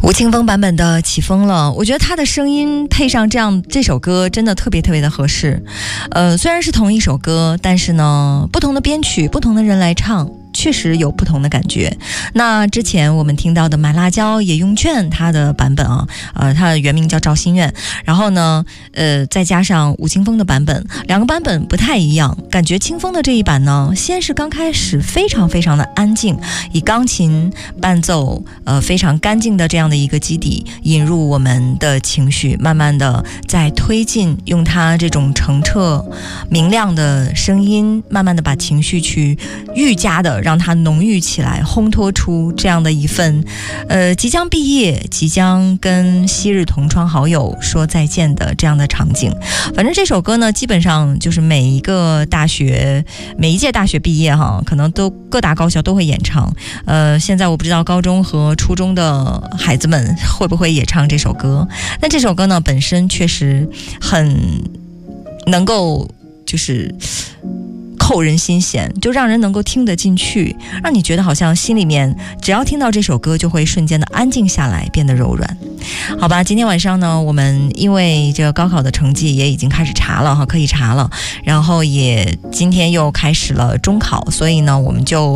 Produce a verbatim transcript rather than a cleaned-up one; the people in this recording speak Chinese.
吴青峰版本的起风了，我觉得他的声音配上这样这首歌真的特别特别的合适。呃，虽然是同一首歌，但是呢，不同的编曲，不同的人来唱，确实有不同的感觉。那之前我们听到的买辣椒也用券他的版本啊，呃，他的原名叫赵心愿，然后呢，呃，再加上吴青峰的版本，两个版本不太一样。感觉青峰的这一版呢，先是刚开始非常非常的安静，以钢琴伴奏，呃，非常干净的这样的一个基底，引入我们的情绪，慢慢的在推进，用他这种澄澈明亮的声音，慢慢的把情绪去愈加的让它浓郁起来，烘托出这样的一份呃即将毕业，即将跟昔日同窗好友说再见的这样的场景。反正这首歌呢，基本上就是每一个大学每一届大学毕业哈，可能都各大高校都会演唱。呃现在我不知道高中和初中的孩子们会不会也唱这首歌，但这首歌呢本身确实很能够就是扣人心弦，就让人能够听得进去，让你觉得好像心里面只要听到这首歌就会瞬间的安静下来，变得柔软。好吧，今天晚上呢，我们因为这个高考的成绩也已经开始查了哈，可以查了，然后也今天又开始了中考，所以呢我们就